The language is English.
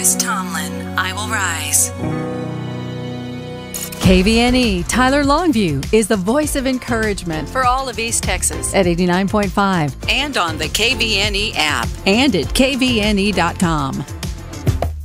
Chris Tomlin, I Will Rise. KVNE, Tyler Longview, is the voice of encouragement For all of East Texas. at 89.5 And on the KVNE app. and at kvne.com.